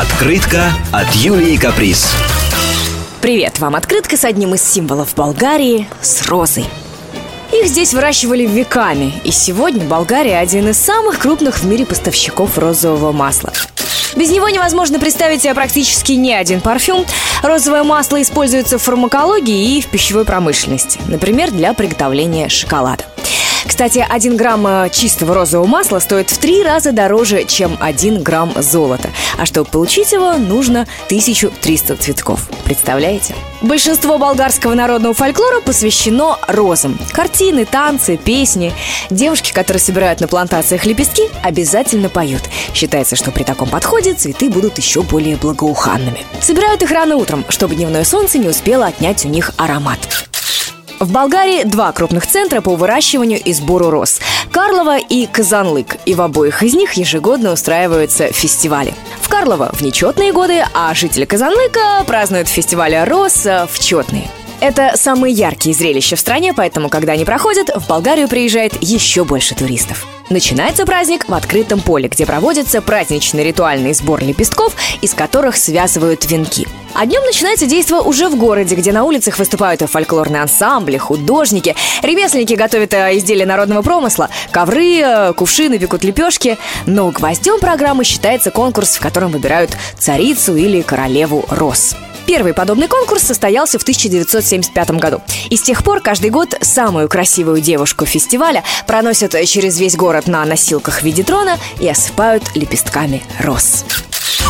Открытка от Юлии Каприз. Привет! Вам открытка с одним из символов Болгарии – с розой. Их здесь выращивали веками, и сегодня Болгария – один из самых крупных в мире поставщиков розового масла. Без него невозможно представить себе практически ни один парфюм. Розовое масло используется в фармакологии и в пищевой промышленности, например, для приготовления шоколада. Кстати, 1 грамм чистого розового масла стоит в 3 раза дороже, чем 1 грамм золота. А чтобы получить его, нужно 1300 цветков. Представляете? Большинство болгарского народного фольклора посвящено розам. Картины, танцы, песни. Девушки, которые собирают на плантациях лепестки, обязательно поют. Считается, что при таком подходе цветы будут еще более благоуханными. Собирают их рано утром, чтобы дневное солнце не успело отнять у них аромат. В Болгарии 2 крупных центра по выращиванию и сбору роз – Карлово и Казанлык. И в обоих из них ежегодно устраиваются фестивали. В Карлово в нечетные годы, а жители Казанлыка празднуют фестивали роз в четные. Это самые яркие зрелища в стране, поэтому, когда они проходят, в Болгарию приезжает еще больше туристов. Начинается праздник в открытом поле, где проводится праздничный ритуальный сбор лепестков, из которых связывают венки. А днем начинается действо уже в городе, где на улицах выступают и фольклорные ансамбли, художники, ремесленники готовят изделия народного промысла, ковры, кувшины, пекут лепешки. Но гвоздем программы считается конкурс, в котором выбирают царицу или королеву роз. Первый подобный конкурс состоялся в 1975 году. И с тех пор каждый год самую красивую девушку фестиваля проносят через весь город на носилках в виде трона и осыпают лепестками роз.